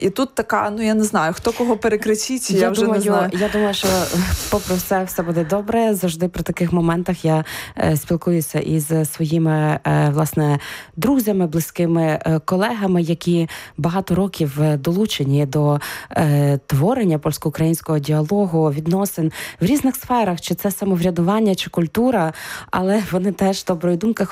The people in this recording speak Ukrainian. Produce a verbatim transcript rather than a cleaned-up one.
І тут така, ну я не знаю, хто кого перекричить, я, я вже думаю, не знаю. Я думаю, що попри все, все буде добре. Завжди при таких моментах я е, спілкуюся із своїми, е, власне, друзями, близькими е, колегами, які багато років долучені до е, творення польсько-українського діалогу, відносин в різних сферах, чи це самоврядування, чи культура, але вони теж доброї думки.